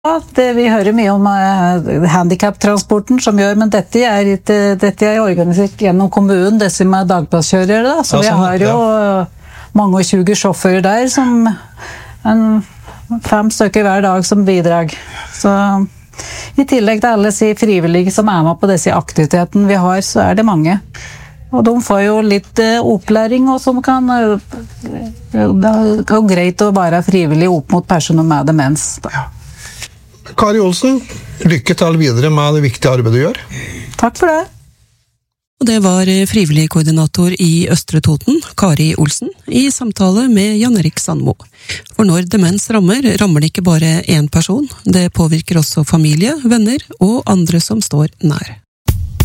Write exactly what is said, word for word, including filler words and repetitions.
Ja, det, vi hører mye om uh, handicap-transporten som gjør, men dette er, ikke, dette er organisert gjennom kommunen, disse med dagpasskjørere, da. Så ja, sånn, vi har jo uh, mange og tjue sjåfører der, som en, fem stykker hver dag som bidrag. Så i tillegg til alle de frivillige som er med på disse aktivitetene vi har, så er det mange. Og de får jo litt uh, opplæring, og som kan uh, det er jo greit å være frivillig opp mot personer med demens. Da. Ja. Kari Olsen, lykke til videre med det viktige arbeidet du gjør. Takk for det. Og det var frivillig koordinator i Østre Toten, Kari Olsen, i samtale med Jan Erik Sandmo. For når demens rammer, rammer det ikke bare én person, det påvirker også familie, venner og andre som står nær.